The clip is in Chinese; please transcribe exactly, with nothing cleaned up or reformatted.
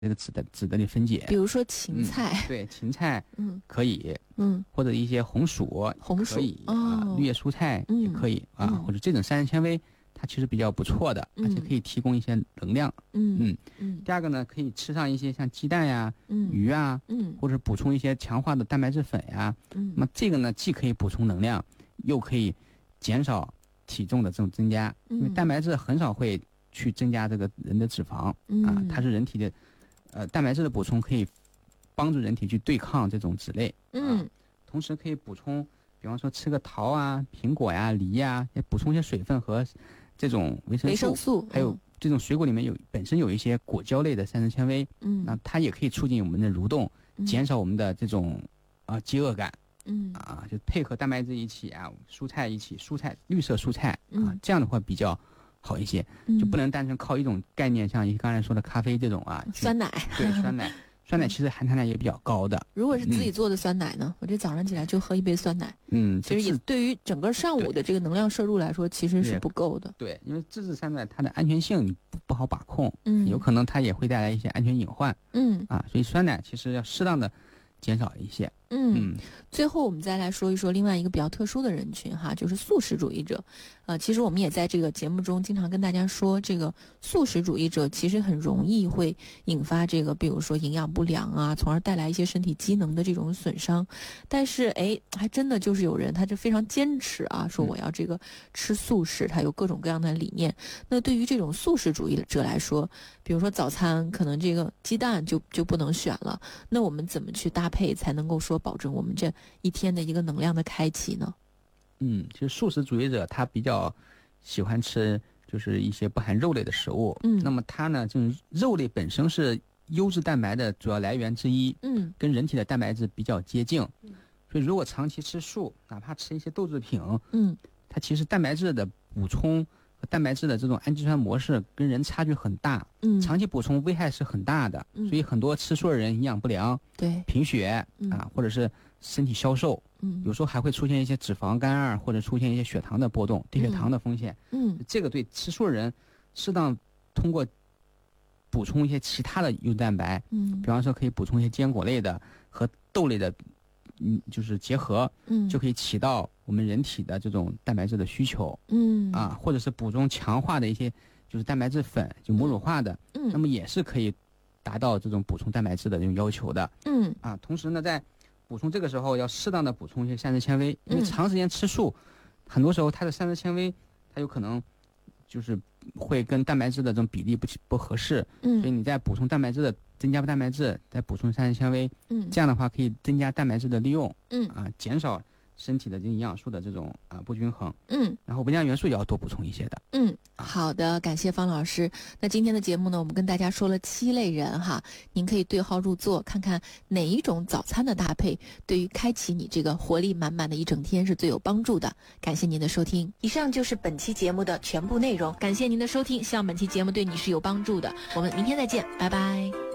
这个脂的脂的分解， 比如说芹菜， 嗯、对，芹菜， 嗯， 可以， 嗯， 或者一些红薯， 红薯可以哦、 啊，绿叶蔬菜也可以、 嗯、 啊，或者这种膳食纤维，它其实比较不错的， 嗯、 而且可以提供一些能量。 嗯嗯嗯。 第二个呢，可以吃上一些像鸡蛋呀、 嗯、 鱼啊， 嗯， 或者补充一些强化的蛋白质粉呀。 嗯， 那么这个呢，既可以补充能量，又可以减少体重的这种增加， 嗯、 因为蛋白质很少会去增加这个人的脂肪、 嗯、 啊，它是人体的。呃，蛋白质的补充可以帮助人体去对抗这种脂类， 嗯、 啊，同时可以补充，比方说吃个桃啊、苹果呀、梨呀，也补充一些水分和这种维生素， 维生素还有这种水果里面有本身有一些果胶类的膳食纤维， 嗯， 那它也可以促进我们的蠕动， 嗯、 减少我们的这种啊饥饿感， 嗯啊，就配合蛋白质一起啊，蔬菜一起，蔬菜绿色蔬菜啊， 嗯、 这样的话比较好一些，就不能单纯靠一种概念，像你刚才说的咖啡这种啊， 酸奶， 对，酸奶，酸奶其实含糖量也比较高的。 如果是自己做的酸奶呢？嗯、我这早上起来就喝一杯酸奶， 嗯， 其实也对于整个上午的这个能量摄入来说，其实是不够的。 对，因为自制酸奶它的安全性不不好把控， 嗯， 有可能它也会带来一些安全隐患， 嗯啊，所以酸奶其实要适当的减少一些。 嗯，最后我们再来说一说另外一个比较特殊的人群哈，就是素食主义者。呃，其实我们也在这个节目中经常跟大家说，这个素食主义者其实很容易会引发这个，比如说营养不良啊，从而带来一些身体机能的这种损伤。但是，哎，还真的就是有人他是非常坚持啊，说我要这个吃素食，他有各种各样的理念。那对于这种素食主义者来说，比如说早餐可能这个鸡蛋就就不能选了，那我们怎么去搭配才能够说保证我们这一天的一个能量的开启呢？ 嗯，其实素食主义者他比较喜欢吃就是一些不含肉类的食物。 嗯， 那么他呢，就是肉类本身是优质蛋白的主要来源之一。 嗯， 跟人体的蛋白质比较接近。 嗯， 所以如果长期吃素，哪怕吃一些豆制品， 嗯， 它其实蛋白质的补充和蛋白质的这种氨基酸模式跟人差距很大。 嗯， 长期补充危害是很大的。 嗯， 所以很多吃素的人营养不良， 对， 贫血、 嗯、 啊，或者是身体消瘦， 嗯， 有时候还会出现一些脂肪肝啊，或者出现一些血糖的波动、低血糖的风险。 嗯， 这个对吃素的人，适当通过补充一些其他的优蛋白， 嗯， 比方说可以补充一些坚果类的和豆类的，嗯，就是结合， 嗯， 就可以起到我们人体的这种蛋白质的需求， 嗯， 啊，或者是补充强化的一些就是蛋白质粉，就母乳化的， 嗯， 那么也是可以达到这种补充蛋白质的这种要求的， 嗯， 啊，同时呢，在补充这个时候要适当的补充一些膳食纤维，因为长时间吃素，很多时候它的膳食纤维它有可能就是会跟蛋白质的这种比例不不合适， 嗯， 所以你在补充蛋白质的增加蛋白质，再补充膳食纤维， 嗯， 这样的话可以增加蛋白质的利用， 嗯啊，减少身体的这营养素的这种啊不均衡， 嗯， 然后微量元素也要多补充一些的， 嗯，好的，感谢方老师。那今天的节目呢，我们跟大家说了七类人哈，您可以对号入座，看看哪一种早餐的搭配对于开启你这个活力满满的一整天是最有帮助的。感谢您的收听，以上就是本期节目的全部内容。感谢您的收听，希望本期节目对你是有帮助的。我们明天再见，拜拜。